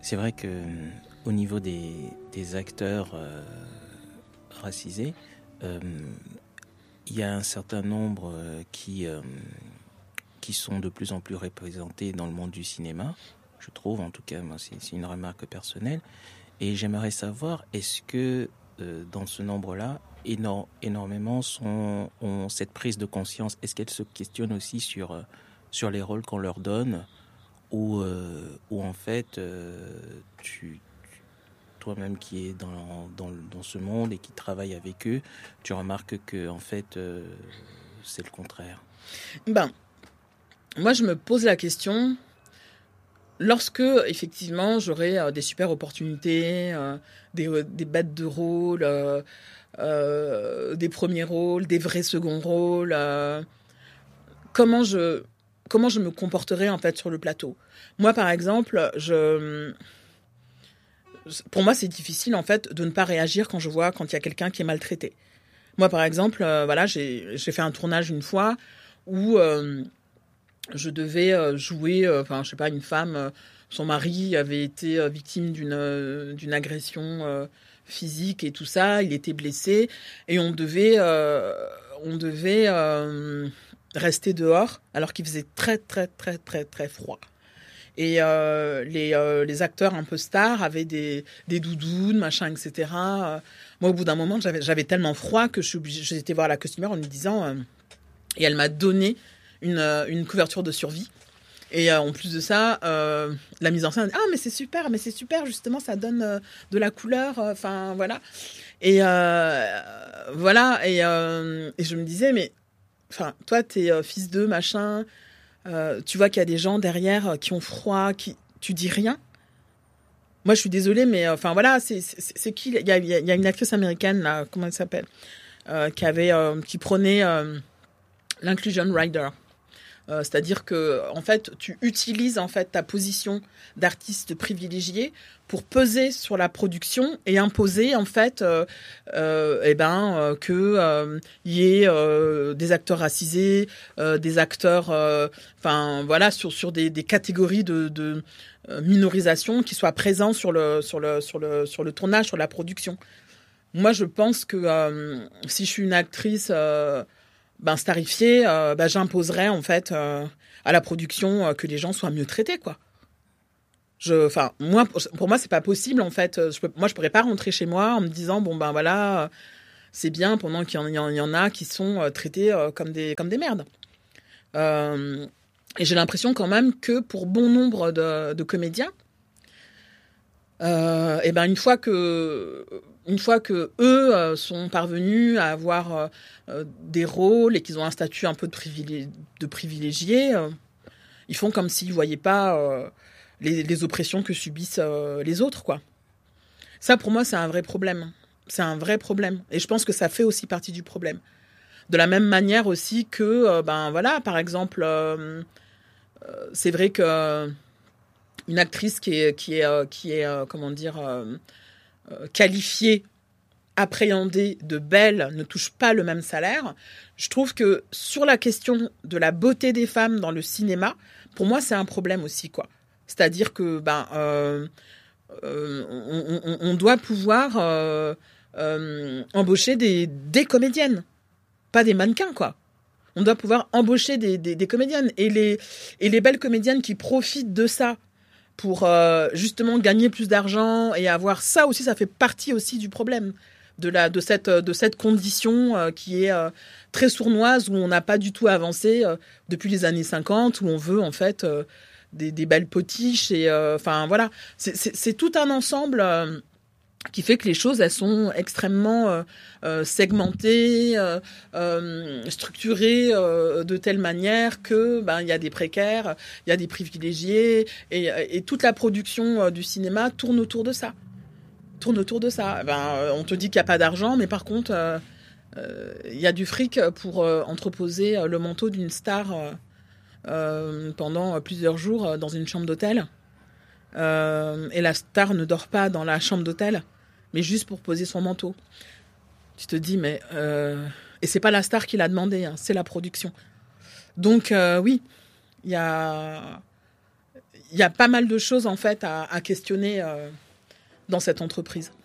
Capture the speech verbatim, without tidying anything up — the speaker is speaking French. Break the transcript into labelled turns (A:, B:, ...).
A: c'est vrai que au niveau des, des acteurs euh, racisés, euh, il y a un certain nombre euh, qui, euh, qui sont de plus en plus représentés dans le monde du cinéma, je trouve, en tout cas, moi, c'est, c'est une remarque personnelle. Et j'aimerais savoir, est-ce que euh, dans ce nombre-là, éno- énormément sont, ont cette prise de conscience? Est-ce qu'elles se questionnent aussi sur, euh, sur les rôles qu'on leur donne, ou, euh, ou en fait, euh, tu, toi-même qui es dans, dans, dans ce monde et qui travaille avec eux, tu remarques que en fait, euh, c'est le contraire?
B: Ben, moi, je me pose la question, lorsque, effectivement, j'aurai euh, des super opportunités, euh, des, euh, des bêtes de rôle, euh, euh, des premiers rôles, des vrais seconds rôles, euh, comment je, comment je me comporterai, en fait, sur le plateau. Moi, par exemple, je... Pour moi, c'est difficile, en fait, de ne pas réagir quand je vois quand il y a quelqu'un qui est maltraité. Moi, par exemple, euh, voilà, j'ai, j'ai fait un tournage une fois où euh, je devais euh, jouer, euh, enfin, je sais pas, une femme, euh, son mari avait été euh, victime d'une, euh, d'une agression euh, physique et tout ça, il était blessé, et on devait, euh, on devait euh, rester dehors, alors qu'il faisait très, très, très, très, très froid. Et euh, les, euh, les acteurs un peu stars avaient des, des doudounes, machin, et cetera. Euh, moi, au bout d'un moment, j'avais, j'avais tellement froid que je suis obligée, j'ai été voir la costumière en lui disant... Euh, et elle m'a donné une, euh, une couverture de survie. Et euh, en plus de ça, euh, la mise en scène, ah, mais c'est super, mais c'est super, justement, ça donne euh, de la couleur. Enfin, euh, voilà. Et euh, voilà. Et, euh, et je me disais, mais enfin, toi, t'es euh, fils d'eux, machin... Euh, tu vois qu'il y a des gens derrière euh, qui ont froid, qui tu dis rien. Moi, je suis désolée, mais enfin euh, voilà, c'est, c'est, c'est qui Il y a, il y a une actrice américaine là, comment elle s'appelle, euh, qui avait, euh, qui prenait euh, l'inclusion rider. Euh, c'est-à-dire que en fait, tu utilises en fait ta position d'artiste privilégié pour peser sur la production et imposer en fait, euh, euh, eh ben euh, que euh, y ait euh, des acteurs racisés, euh, des acteurs, enfin euh, voilà, sur sur des, des catégories de, de euh, minorisation qui soient présents sur le sur le sur le sur le tournage, sur la production. Moi, je pense que euh, si je suis une actrice euh, ben starifiée, euh, ben, j'imposerais en fait euh, à la production euh, que les gens soient mieux traités, quoi. Je, enfin, moi, pour moi, c'est pas possible en fait. Je peux, moi, je pourrais pas rentrer chez moi en me disant bon ben voilà, c'est bien pendant qu'il y en, il y en a qui sont euh, traités euh, comme des comme des merdes. Euh, et j'ai l'impression quand même que pour bon nombre de, de comédiens, euh, et ben une fois que une fois que eux euh, sont parvenus à avoir euh, des rôles et qu'ils ont un statut un peu de, privilé- de privilégié, euh, ils font comme s'ils voyaient pas euh, les, les oppressions que subissent euh, les autres, quoi. Ça, pour moi, c'est un vrai problème. C'est un vrai problème. Et je pense que ça fait aussi partie du problème. De la même manière aussi que, euh, ben voilà, par exemple, euh, euh, c'est vrai que euh, une actrice qui est, qui est, euh, qui est euh, comment dire, euh, euh, qualifiée, appréhendée de belle, ne touche pas le même salaire. Je trouve que sur la question de la beauté des femmes dans le cinéma, pour moi, c'est un problème aussi, quoi. C'est-à-dire que, ben, euh, euh, on, on, on doit pouvoir euh, euh, embaucher des, des comédiennes, pas des mannequins, quoi. On doit pouvoir embaucher des, des, des comédiennes. Et les, et les belles comédiennes qui profitent de ça pour euh, justement gagner plus d'argent et avoir ça aussi, ça fait partie aussi du problème de, la, de, cette, de cette condition euh, qui est euh, très sournoise, où on n'a pas du tout avancé euh, depuis les années cinquante, où on veut en fait euh, des, des belles potiches. Et enfin euh, voilà, c'est, c'est, c'est tout un ensemble euh, qui fait que les choses, elles sont extrêmement euh, euh, segmentées, euh, euh, structurées euh, de telle manière que ben il y a des précaires, il y a des privilégiés, et, et toute la production euh, du cinéma tourne autour de ça. Tourne autour de ça. Ben, euh, on te dit qu'il n'y a pas d'argent, mais par contre, il euh, euh, y a du fric pour euh, entreposer le manteau d'une star euh, euh, pendant plusieurs jours dans une chambre d'hôtel. Euh, et la star ne dort pas dans la chambre d'hôtel, mais juste pour poser son manteau. Tu te dis, mais... Euh... Et c'est pas la star qui l'a demandé, hein, c'est la production. Donc, euh, oui, il y a... y a pas mal de choses en fait à, à questionner euh, dans cette entreprise.